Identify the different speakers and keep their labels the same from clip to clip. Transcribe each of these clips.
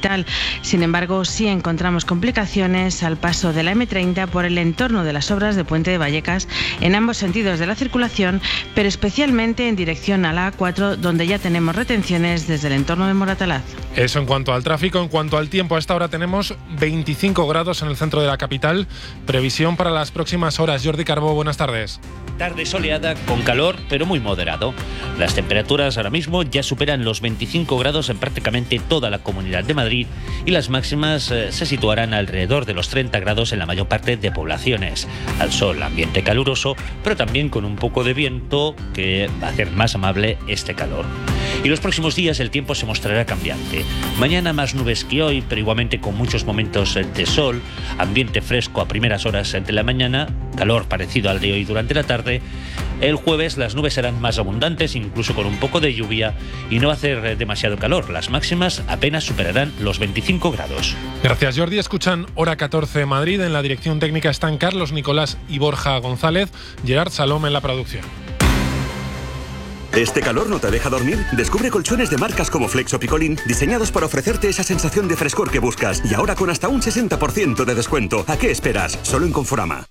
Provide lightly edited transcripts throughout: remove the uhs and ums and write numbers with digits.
Speaker 1: capital. Sin embargo, sí encontramos complicaciones al paso de la M30 por el entorno de las obras de Puente de Vallecas en ambos sentidos de la circulación, pero especialmente en dirección a la A4, donde ya tenemos retenciones desde el entorno de Moratalaz.
Speaker 2: Eso en cuanto al tráfico. En cuanto al tiempo, a esta hora tenemos 25 grados en el centro de la capital. Previsión para las próximas horas. Jordi Carbó, buenas tardes.
Speaker 3: Tarde soleada con calor, pero muy moderado. Las temperaturas ahora mismo ya superan los 25 grados en prácticamente toda la Comunidad de Madrid y las máximas se situarán alrededor de los 30 grados en la mayor parte de poblaciones. Al sol, ambiente caluroso, pero también con un poco de viento que va a hacer más amable este calor. Y los próximos días el tiempo se mostrará cambiante. Mañana más nubes que hoy, pero igualmente con muchos momentos de sol, ambiente fresco a primeras horas de la mañana, calor parecido al de hoy durante la tarde. El jueves las nubes serán más abundantes, incluso con un poco de lluvia, y no va a hacer demasiado calor. Las máximas apenas superarán los 25 grados.
Speaker 2: Gracias, Jordi. Escuchan Hora 14 Madrid. En la dirección técnica están Carlos Nicolás y Borja González. Gerard Salom en la producción.
Speaker 4: ¿Este calor no te deja dormir? Descubre colchones de marcas como Flex o Picolín, diseñados para ofrecerte esa sensación de frescor que buscas. Y ahora con hasta un 60% de descuento. ¿A qué esperas? Solo en Conforama.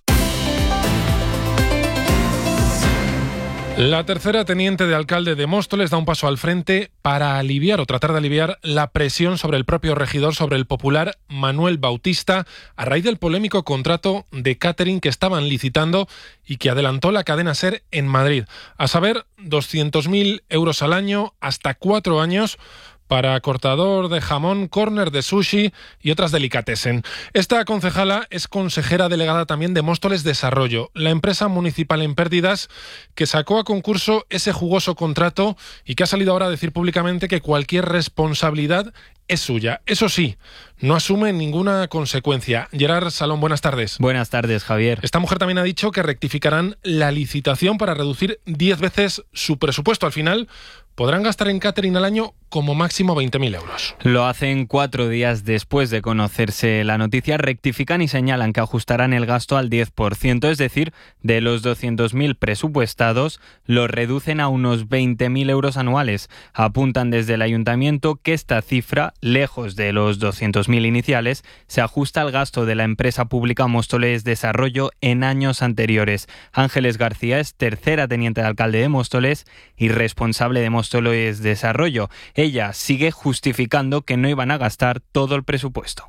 Speaker 2: La tercera teniente de alcalde de Móstoles da un paso al frente para aliviar o tratar de aliviar la presión sobre el propio regidor, sobre el popular Manuel Bautista, a raíz del polémico contrato de catering que estaban licitando y que adelantó la cadena SER en Madrid. A saber, 200.000 euros al año, hasta 4 años, para cortador de jamón, córner de sushi y otras delicatessen. Esta concejala es consejera delegada también de Móstoles Desarrollo, la empresa municipal en pérdidas que sacó a concurso ese jugoso contrato y que ha salido ahora a decir públicamente que cualquier responsabilidad es suya. Eso sí, no asume ninguna consecuencia. Gerard Salón, buenas tardes.
Speaker 5: Buenas tardes, Javier.
Speaker 2: Esta mujer también ha dicho que rectificarán la licitación para reducir 10 veces su presupuesto. Al final podrán gastar en catering al año como máximo 20.000 euros.
Speaker 5: Lo hacen 4 días después de conocerse la noticia, rectifican y señalan que ajustarán el gasto al 10%, es decir, de los 200.000 presupuestados, lo reducen a unos 20.000 euros anuales. Apuntan desde el ayuntamiento que esta cifra, lejos de los 200.000 iniciales, se ajusta al gasto de la empresa pública Móstoles Desarrollo en años anteriores. Ángeles García es tercera teniente de alcalde de Móstoles y responsable de Móstoles Desarrollo. Ella sigue justificando que no iban a gastar todo el presupuesto.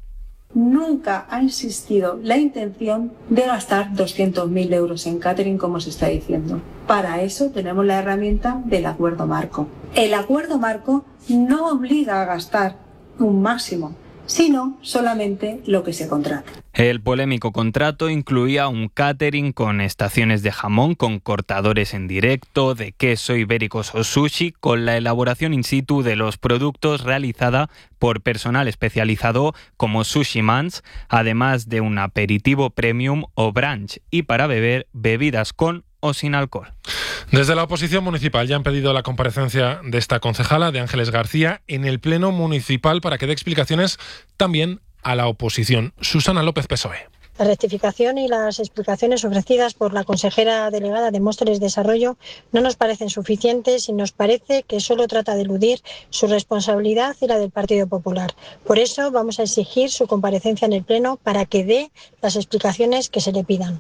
Speaker 6: Nunca ha existido la intención de gastar 200.000 euros en catering, como se está diciendo. Para eso tenemos la herramienta del acuerdo marco. El acuerdo marco no obliga a gastar un máximo, sino solamente lo que se contrata.
Speaker 5: El polémico contrato incluía un catering con estaciones de jamón, con cortadores en directo, de queso, ibéricos o sushi, con la elaboración in situ de los productos realizada por personal especializado como Sushi Mans, además de un aperitivo premium o brunch, y para beber bebidas con o sin alcohol.
Speaker 2: Desde la oposición municipal ya han pedido la comparecencia de esta concejala, de Ángeles García, en el Pleno Municipal para que dé explicaciones también a la oposición. Susana López, PSOE.
Speaker 7: La rectificación y las explicaciones ofrecidas por la consejera delegada de Móstoles Desarrollo no nos parecen suficientes y nos parece que solo trata de eludir su responsabilidad y la del Partido Popular. Por eso vamos a exigir su comparecencia en el Pleno para que dé las explicaciones que se le pidan.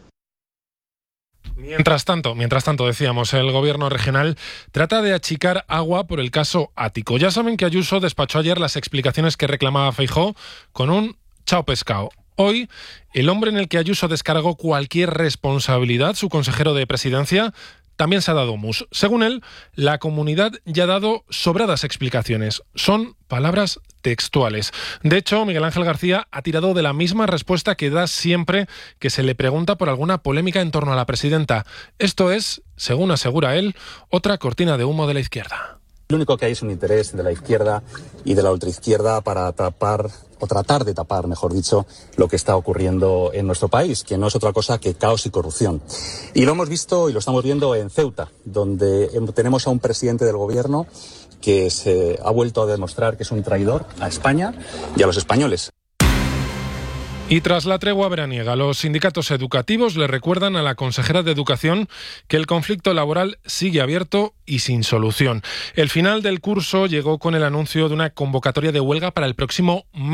Speaker 2: Mientras tanto, decíamos, el gobierno regional trata de achicar agua por el caso Ático. Ya saben que Ayuso despachó ayer las explicaciones que reclamaba Feijóo con un chao pescado. Hoy, el hombre en el que Ayuso descargó cualquier responsabilidad, su consejero de presidencia, también se ha dado mus. Según él, la comunidad ya ha dado sobradas explicaciones. Son palabras textuales. De hecho, Miguel Ángel García ha tirado de la misma respuesta que da siempre que se le pregunta por alguna polémica en torno a la presidenta. Esto es, según asegura él, otra cortina de humo de la izquierda.
Speaker 8: Lo único que hay es un interés de la izquierda y de la ultraizquierda para tapar, o tratar de tapar, mejor dicho, lo que está ocurriendo en nuestro país, que no es otra cosa que caos y corrupción. Y lo hemos visto y lo estamos viendo en Ceuta, donde tenemos a un presidente del gobierno que se ha vuelto a demostrar que es un traidor a España y a los españoles.
Speaker 2: Y tras la tregua veraniega, los sindicatos educativos le recuerdan a la consejera de Educación que el conflicto laboral sigue abierto y sin solución. El final del curso llegó con el anuncio de una convocatoria de huelga para el próximo